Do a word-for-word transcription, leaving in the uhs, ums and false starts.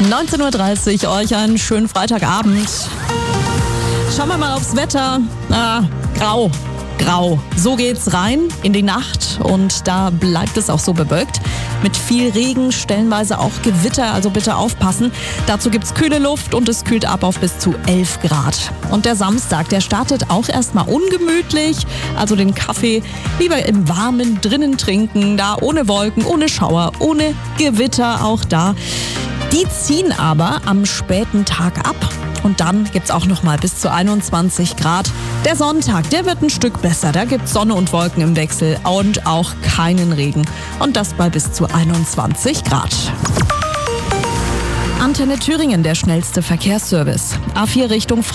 neunzehn Uhr dreißig, euch einen schönen Freitagabend. Schauen wir mal aufs Wetter. Ah, grau, grau. So geht's rein in die Nacht und da bleibt es auch so bewölkt. Mit viel Regen, stellenweise auch Gewitter, also bitte aufpassen. Dazu gibt's kühle Luft und es kühlt ab auf bis zu elf Grad. Und der Samstag, der startet auch erstmal ungemütlich. Also den Kaffee lieber im Warmen drinnen trinken, da ohne Wolken, ohne Schauer, ohne Gewitter auch da. Die ziehen aber am späten Tag ab. Und dann gibt's auch noch mal bis zu einundzwanzig Grad. Der Sonntag, der wird ein Stück besser. Da gibt's Sonne und Wolken im Wechsel und auch keinen Regen. Und das bei bis zu einundzwanzig Grad. Antenne Thüringen, der schnellste Verkehrsservice. A vier Richtung